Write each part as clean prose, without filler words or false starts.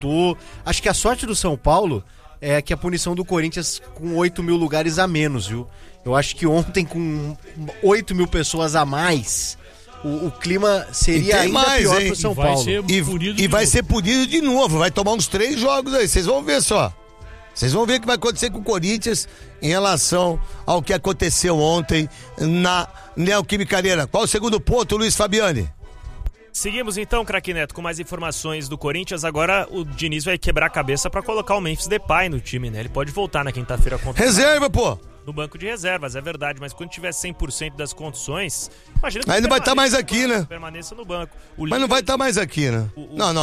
Acho que a sorte do São Paulo é que a punição do Corinthians com 8 mil lugares a menos, viu? Eu acho que ontem com 8 mil pessoas a mais, o clima seria ainda mais, pior hein? pro São Paulo. E vai ser punido de novo, vai tomar uns 3 jogos aí, vocês vão ver só. Vocês vão ver o que vai acontecer com o Corinthians em relação ao que aconteceu ontem na Neoquímica Arena. Qual o segundo ponto, Luiz Fabiani? Seguimos então, craque Neto, com mais informações do Corinthians. Agora o Diniz vai quebrar a cabeça pra colocar o Memphis Depay no time, né? Ele pode voltar na quinta-feira contra reserva, pô! No banco de reservas, é verdade, mas quando tiver 100% das condições, imagina que aí não vai estar mais aqui, né? Permaneça no banco. Mas não vai estar mais aqui, né? Não,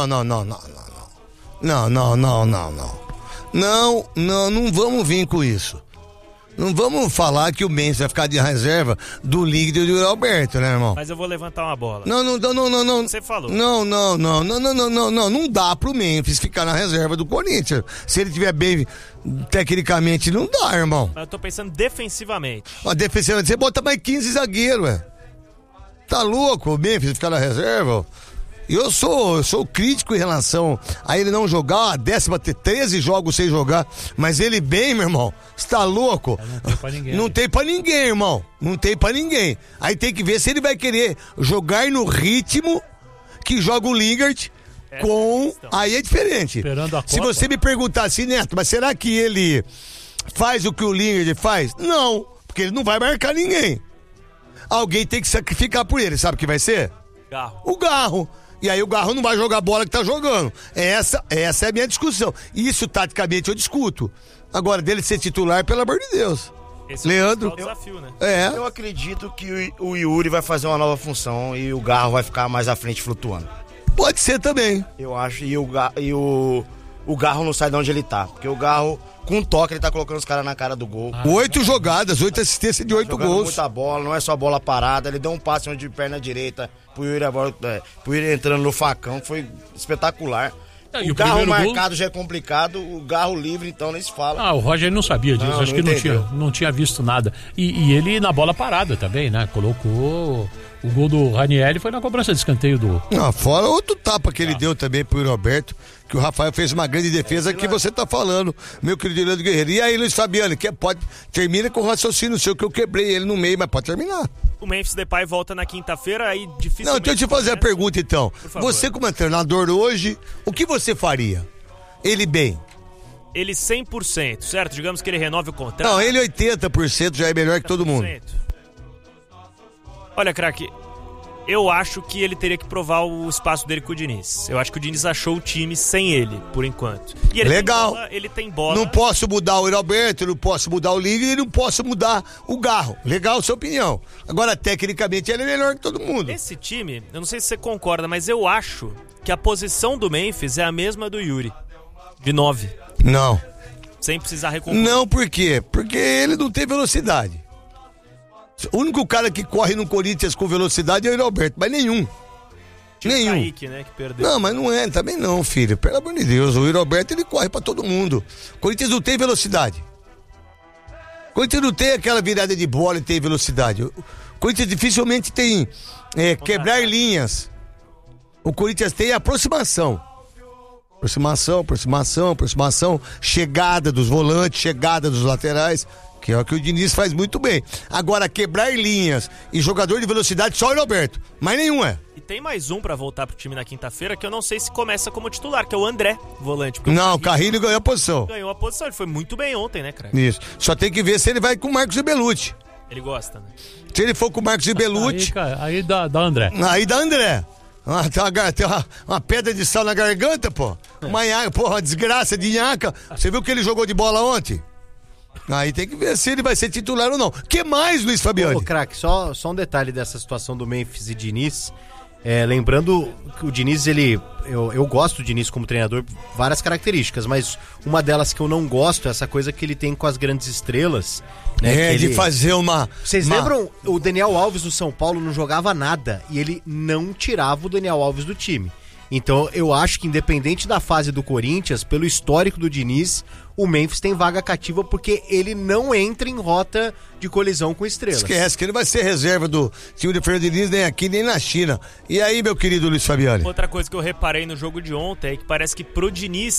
não vamos vir com isso. Não vamos falar que o Memphis vai ficar de reserva do Líder e do Alberto, né, irmão? Mas eu vou levantar uma bola. Não. Você falou. Não dá pro Memphis ficar na reserva do Corinthians. Se ele estiver bem tecnicamente, não dá, irmão. Mas eu tô pensando defensivamente. Defensivamente, você bota mais 15 zagueiros, ué. Tá louco o Memphis ficar na reserva? Eu sou crítico em relação a ele não jogar, 13 jogos sem jogar, mas ele bem, meu irmão, você tá louco? Não tem pra ninguém. Não tem pra ninguém, irmão, não tem pra ninguém. Aí tem que ver se ele vai querer jogar no ritmo que joga o Lingard aí é diferente. Esperando a Copa. Se você me perguntar assim, Neto, mas será que ele faz o que o Lingard faz? Não, porque ele não vai marcar ninguém. Alguém tem que sacrificar por ele, sabe o que vai ser? O Garro. E aí o Garro não vai jogar a bola que tá jogando. Essa é a minha discussão. Isso, taticamente, eu discuto. Agora, dele ser titular, pelo amor de Deus. Esse Leandro. é o desafio, né? Eu acredito que o Yuri vai fazer uma nova função e o Garro vai ficar mais à frente flutuando. Pode ser também. Eu acho, e o Garro não sai de onde ele tá. Porque o Garro, com um toque, ele tá colocando os caras na cara do gol. 8 jogadas, 8 assistências de 8 gols. Muita bola, não é só bola parada. Ele deu um passe de perna direita pro Yuri entrando no facão, que foi espetacular. O Garro marcado já é complicado, o Garro livre, então nem se fala. O Roger não sabia disso, acho que não tinha visto nada. E ele na bola parada também, né? Colocou o gol do Ranieri, foi na cobrança de escanteio do... Fora outro tapa que ele deu também pro Roberto, que o Rafael fez uma grande defesa que você tá falando, meu querido Leandro Guerreiro. E aí, Luiz Fabiano, termina com o raciocínio seu, que eu quebrei ele no meio, mas pode terminar. O Memphis Depay volta na quinta-feira, aí dificilmente... Não, deixa eu te fazer a pergunta então. Você como treinador hoje, o que você faria? Ele bem? Ele 100%, certo? Digamos que ele renove o contrato. Não, ele 80% já é melhor que todo mundo. Olha, craque, eu acho que ele teria que provar o espaço dele com o Diniz. Eu acho que o Diniz achou o time sem ele, por enquanto. E ele legal. Ele tem bola. Não posso mudar o Alberto, não posso mudar o Líder e não posso mudar o Garro. Legal, sua opinião. Agora, tecnicamente, ele é melhor que todo mundo. Esse time, eu não sei se você concorda, mas eu acho que a posição do Memphis é a mesma do Yuri, de 9. Não. Sem precisar recompor. Não, por quê? Porque ele não tem velocidade. O único cara que corre no Corinthians com velocidade é o Alberto, mas nenhum. Nenhum. Kaique, né, que perdeu. Não, mas não é, também não, filho. Pelo amor de Deus, o Alberto ele corre pra todo mundo. O Corinthians não tem velocidade. O Corinthians não tem aquela virada de bola e tem velocidade. O Corinthians dificilmente tem quebrar linhas. O Corinthians tem aproximação. Aproximação, chegada dos volantes, chegada dos laterais, que é o que o Diniz faz muito bem. Agora, quebrar linhas e jogador de velocidade, só o Roberto, mas nenhum é. E tem mais um pra voltar pro time na quinta-feira, que eu não sei se começa como titular, que é o André, volante. Não, o Carrilho ganhou a posição. Ganhou a posição, ele foi muito bem ontem, né, cara? Isso, só tem que ver se ele vai com o Marcos Belucci. Ele gosta, né? Se ele for com o Marcos Belucci... Aí dá André. Aí dá André. Tem uma pedra de sal na garganta, pô. Uma desgraça de nhaca. Você viu que ele jogou de bola ontem? Aí tem que ver se ele vai ser titular ou não. Que mais, Luiz Fabiano? Ô, craque, só um detalhe dessa situação do Memphis e Diniz. Lembrando que o Diniz, eu gosto do Diniz como treinador, várias características, mas uma delas que eu não gosto é essa coisa que ele tem com as grandes estrelas, né? De fazer uma... Vocês lembram? O Daniel Alves do São Paulo não jogava nada e ele não tirava o Daniel Alves do time. Então eu acho que independente da fase do Corinthians, pelo histórico do Diniz, o Memphis tem vaga cativa porque ele não entra em rota de colisão com estrelas. Esquece que ele vai ser reserva do time do Fernando Diniz nem aqui nem na China. E aí, meu querido Luiz Fabiani? Outra coisa que eu reparei no jogo de ontem é que parece que pro Diniz